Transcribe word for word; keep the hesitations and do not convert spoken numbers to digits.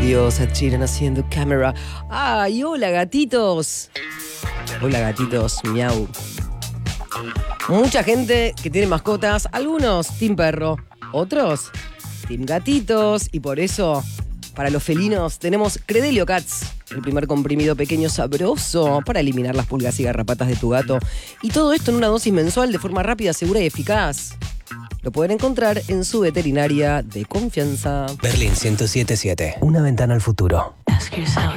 Dios, Ed Sheeran haciendo Camera. ¡Ay, hola gatitos! Hola gatitos, miau. Mucha gente que tiene mascotas, algunos team perro, otros team gatitos, y por eso, para los felinos, tenemos Credelio Cats, el primer comprimido pequeño sabroso para eliminar las pulgas y garrapatas de tu gato. Y todo esto en una dosis mensual de forma rápida, segura y eficaz. Lo pueden encontrar en su veterinaria de confianza. Berlín ciento siete punto siete. Una ventana al futuro. Ask yourself,